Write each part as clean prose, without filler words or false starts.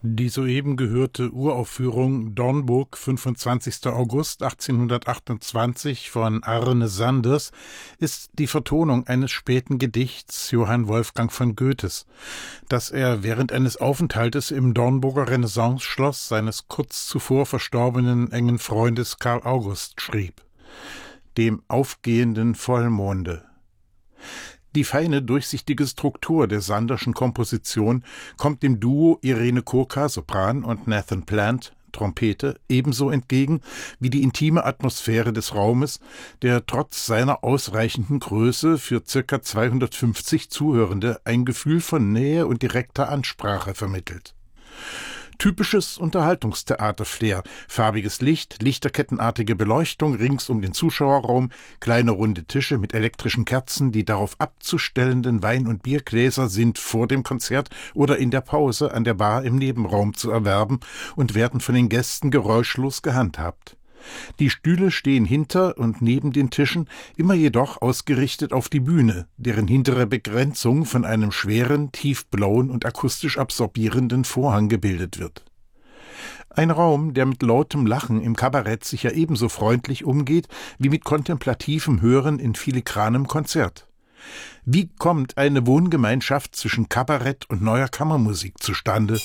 Die soeben gehörte Uraufführung Dornburg, 25. August 1828 von Arne Sanders ist die Vertonung eines späten Gedichts Johann Wolfgang von Goethes, das er während eines Aufenthaltes im Dornburger Renaissanceschloss seines kurz zuvor verstorbenen engen Freundes Karl August schrieb. Dem aufgehenden Vollmonde. Die feine, durchsichtige Struktur der Sanderschen Komposition kommt dem Duo Irene Kurka, Sopran, und Nathan Plant, Trompete, ebenso entgegen wie die intime Atmosphäre des Raumes, der trotz seiner ausreichenden Größe für ca. 250 Zuhörende ein Gefühl von Nähe und direkter Ansprache vermittelt. Typisches Unterhaltungstheater-Flair, farbiges Licht, lichterkettenartige Beleuchtung rings um den Zuschauerraum, kleine runde Tische mit elektrischen Kerzen, die darauf abzustellenden Wein- und Biergläser sind vor dem Konzert oder in der Pause an der Bar im Nebenraum zu erwerben und werden von den Gästen geräuschlos gehandhabt. Die Stühle stehen hinter und neben den Tischen, immer jedoch ausgerichtet auf die Bühne, deren hintere Begrenzung von einem schweren, tiefblauen und akustisch absorbierenden Vorhang gebildet wird. Ein Raum, der mit lautem Lachen im Kabarett sicher ebenso freundlich umgeht, wie mit kontemplativem Hören in filigranem Konzert. Wie kommt eine Wohngemeinschaft zwischen Kabarett und neuer Kammermusik zustande?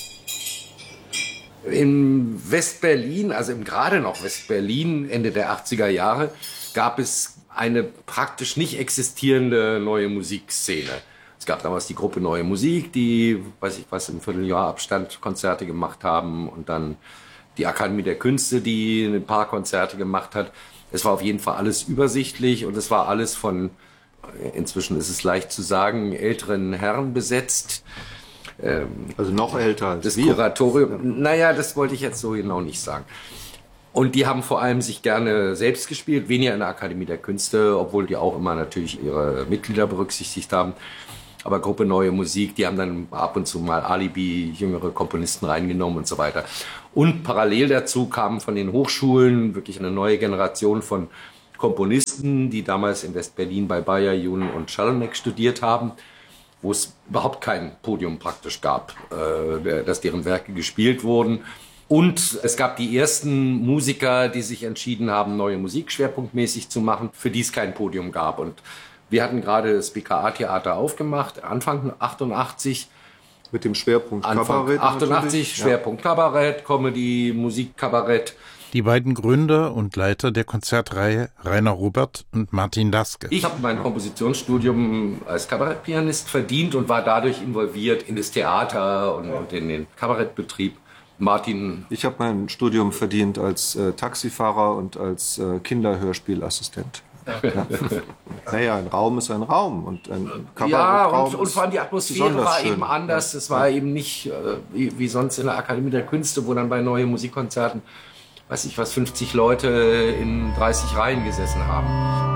In West-Berlin, also gerade noch West-Berlin, Ende der 80er Jahre, gab es eine praktisch nicht existierende neue Musikszene. Es gab damals die Gruppe Neue Musik, die, weiß ich was, im Vierteljahr Abstand Konzerte gemacht haben, und dann die Akademie der Künste, die ein paar Konzerte gemacht hat. Es war auf jeden Fall alles übersichtlich und es war alles von, inzwischen ist es leicht zu sagen, älteren Herren besetzt. Also noch älter als das wir. Kuratorium, naja, das wollte ich jetzt so genau nicht sagen. Und die haben vor allem sich gerne selbst gespielt, weniger in der Akademie der Künste, obwohl die auch immer natürlich ihre Mitglieder berücksichtigt haben. Aber Gruppe Neue Musik, die haben dann ab und zu mal Alibi, jüngere Komponisten reingenommen und so weiter. Und parallel dazu kamen von den Hochschulen wirklich eine neue Generation von Komponisten, die damals in West-Berlin bei Bayer, Jun und Schalonek studiert haben, wo es überhaupt kein Podium praktisch gab, dass deren Werke gespielt wurden. Und es gab die ersten Musiker, die sich entschieden haben, neue Musik schwerpunktmäßig zu machen, für die es kein Podium gab. Und wir hatten gerade das BKA-Theater aufgemacht, Anfang 88. Mit dem Schwerpunkt Kabarett. 88, natürlich. Schwerpunkt Kabarett, Comedy, Musik, Kabarett. Die beiden Gründer und Leiter der Konzertreihe, Rainer Robert und Martin Daske. Ich habe mein Kompositionsstudium als Kabarettpianist verdient und war dadurch involviert in das Theater und in den Kabarettbetrieb. Martin? Ich habe mein Studium verdient als Taxifahrer und als Kinderhörspielassistent. Ja. Naja, ein Raum ist ein Raum und ein Kabarettraum. Ja, und vor allem die Atmosphäre war eben anders. Es war eben nicht wie sonst in der Akademie der Künste, wo dann bei neuen Musikkonzerten, weiß ich was, 50 Leute in 30 Reihen gesessen haben.